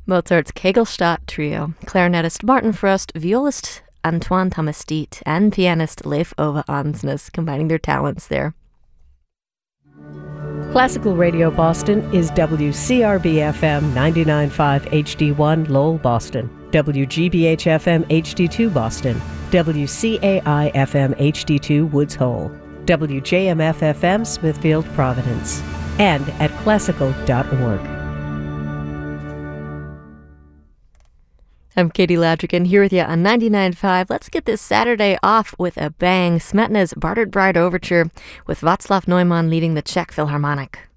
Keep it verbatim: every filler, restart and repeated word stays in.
Mozart's Kegelstadt Trio, clarinetist Martin Frost, violist Antoine Thomas Diet, and pianist Leif Ove Ansnes combining their talents there. Classical Radio Boston is W C R B F M ninety-nine point five H D one Lowell, Boston, W G B H F M H D two Boston, W C A I F M H D two Woods Hole, W J M F F M Smithfield, Providence, and at classical dot org. I'm Katie Ladrigan here with you on ninety-nine point five. Let's get this Saturday off with a bang. Smetana's Bartered Bride Overture with Václav Neumann leading the Czech Philharmonic.